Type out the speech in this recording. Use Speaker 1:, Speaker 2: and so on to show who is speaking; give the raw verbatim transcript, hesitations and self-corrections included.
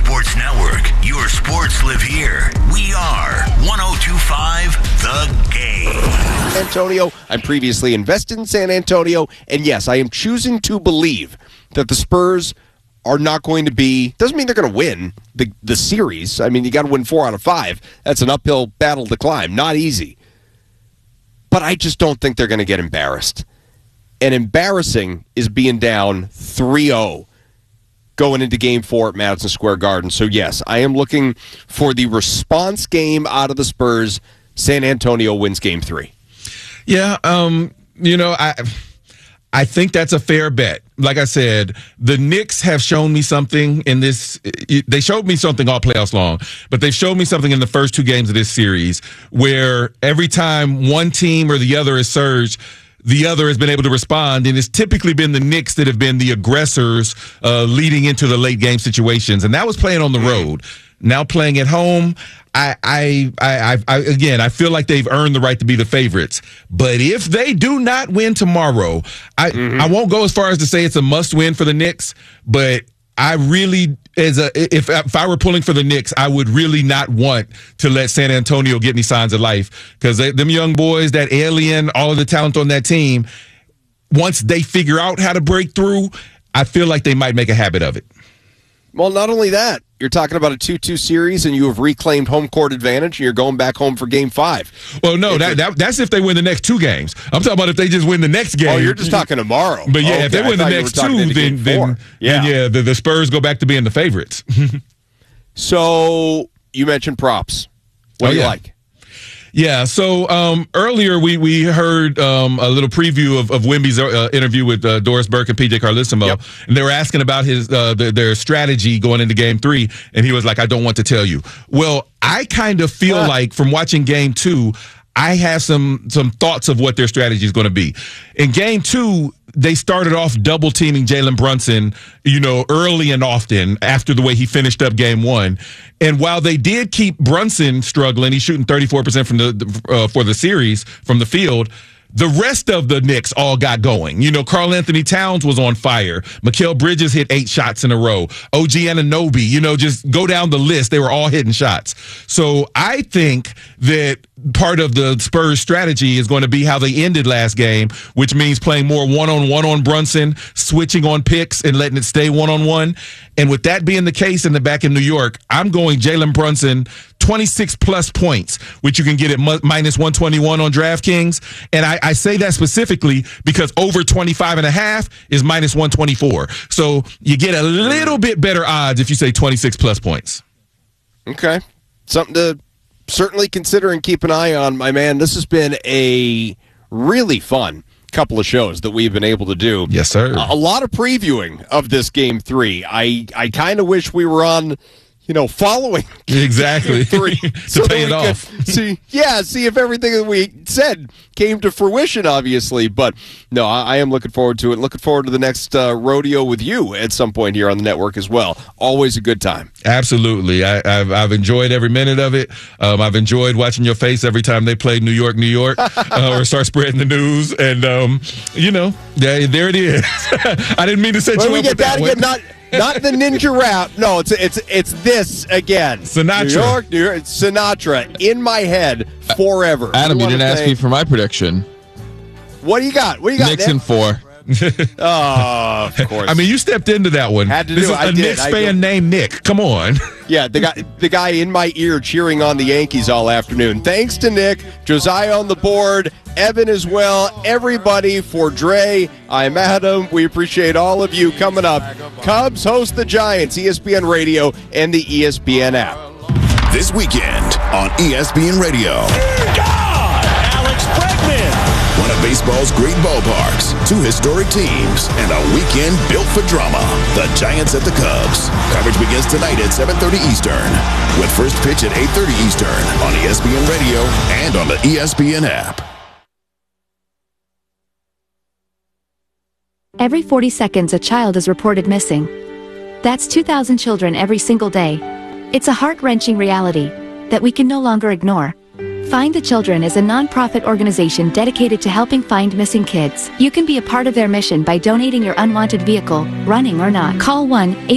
Speaker 1: Sports Network. Your sports live here. We are one oh two point five The Game.
Speaker 2: Antonio, I'm previously invested in San Antonio, and yes, I am choosing to believe that the Spurs are not going to be, doesn't mean they're going to win the, the series. I mean, you got to win four out of five. That's an uphill battle to climb. Not easy. But I just don't think they're going to get embarrassed. And embarrassing is being down three oh going into game four at Madison Square Garden. So, yes, I am looking for the response game out of the Spurs. San Antonio wins game three.
Speaker 3: Yeah, um, you know, I I think that's a fair bet. Like I said, the Knicks have shown me something in this. They showed me something all playoffs long, but they've showed me something in the first two games of this series where every time one team or the other has surged, the other has been able to respond, and it's typically been the Knicks that have been the aggressors uh, leading into the late game situations, and that was playing on the road. Now playing at home, I, I, I, I, again, I feel like they've earned the right to be the favorites. But if they do not win tomorrow, I, mm-hmm. I won't go as far as to say it's a must-win for the Knicks, but I really, as a, if if I were pulling for the Knicks, I would really not want to let San Antonio get any signs of life because them young boys, that alien, all of the talent on that team, once they figure out how to break through, I feel like they might make a habit of it.
Speaker 2: Well, not only that, you're talking about a two two series, and you have reclaimed home court advantage, and you're going back home for game five.
Speaker 3: Well, no, that, that that's if they win the next two games. I'm talking about if they just win the next game.
Speaker 2: Oh, you're just talking tomorrow.
Speaker 3: But, yeah,
Speaker 2: okay,
Speaker 3: if they win the next two, then, then,
Speaker 2: yeah,
Speaker 3: then yeah the, the Spurs go back to being the favorites.
Speaker 2: So, you mentioned props. What
Speaker 3: oh,
Speaker 2: do you
Speaker 3: yeah.
Speaker 2: like?
Speaker 3: Yeah, so um, earlier we we heard um, a little preview of, of Wemby's uh, interview with uh, Doris Burke and P J Carlesimo, yep. and they were asking about his uh, their, their strategy going into Game Three, and he was like, "I don't want to tell you." Well, I kind of feel uh. like from watching Game Two, I have some some thoughts of what their strategy is going to be. In Game Two, they started off double teaming Jalen Brunson, you know, early and often after the way he finished up Game One. And while they did keep Brunson struggling, he's shooting thirty-four percent from the uh, for the series from the field. The rest of the Knicks all got going. You know, Karl Anthony Towns was on fire. Mikal Bridges hit eight shots in a row. O G Anunoby, you know, just go down the list. They were all hitting shots. So I think that part of the Spurs strategy is going to be how they ended last game, which means playing more one-on-one on Brunson, switching on picks and letting it stay one-on-one. And with that being the case in the back in New York, I'm going Jalen Brunson twenty-six plus points, which you can get at mu- minus one twenty-one on DraftKings. And I, I say that specifically because over twenty-five and a half is minus one twenty-four. So you get a little bit better odds if you say twenty-six plus points.
Speaker 2: Okay. Something to certainly consider and keep an eye on, my man. This has been a really fun couple of shows that we've been able to do.
Speaker 3: Yes, sir.
Speaker 2: A, a lot of previewing of this Game three. I, I kind of wish we were on, you know, following
Speaker 3: exactly
Speaker 2: three
Speaker 3: to
Speaker 2: so
Speaker 3: pay it off.
Speaker 2: See, yeah, see if everything that we said came to fruition, obviously. But no, I, I am looking forward to it. Looking forward to the next uh, rodeo with you at some point here on the network as well. Always a good time.
Speaker 3: Absolutely. I, I've, I've enjoyed every minute of it. Um, I've enjoyed watching your face every time they play New York, New York, uh, or start spreading the news. And, um, you know, yeah, there it is. I didn't mean to set
Speaker 2: when
Speaker 3: you
Speaker 2: we
Speaker 3: up
Speaker 2: get
Speaker 3: with
Speaker 2: that,
Speaker 3: that one.
Speaker 2: Again, not Not the ninja rap. No, it's it's it's this again.
Speaker 3: Sinatra.
Speaker 2: New York, New York. It's Sinatra in my head forever.
Speaker 4: Adam, you, you didn't ask
Speaker 2: say,
Speaker 4: me for my prediction.
Speaker 2: What do you got? What do you got?
Speaker 4: Knicks
Speaker 2: Nick?
Speaker 4: in four.
Speaker 2: Oh, of course.
Speaker 3: I mean, you stepped into that one.
Speaker 2: Had to
Speaker 3: this
Speaker 2: do
Speaker 3: is
Speaker 2: it. I
Speaker 3: a
Speaker 2: did.
Speaker 3: Knicks
Speaker 2: I
Speaker 3: fan
Speaker 2: did.
Speaker 3: named Nick. Come on.
Speaker 2: Yeah, the guy the guy in my ear cheering on the Yankees all afternoon. Thanks to Nick, Josiah on the board, Evan as well, everybody for Dre. I'm Adam. We appreciate all of you coming up. Cubs host the Giants, E S P N Radio and the E S P N app.
Speaker 1: This weekend on E S P N Radio.
Speaker 5: God! Alex Bregman!
Speaker 1: One of baseball's great ballparks, two historic teams, and a weekend built for drama. The Giants at the Cubs. Coverage begins tonight at seven thirty Eastern, with first pitch at eight thirty Eastern on E S P N Radio and on the E S P N app.
Speaker 6: Every forty seconds, a child is reported missing. That's two thousand children every single day. It's a heart-wrenching reality that we can no longer ignore. Find the Children is a non-profit organization dedicated to helping find missing kids. You can be a part of their mission by donating your unwanted vehicle, running or not. Call one eight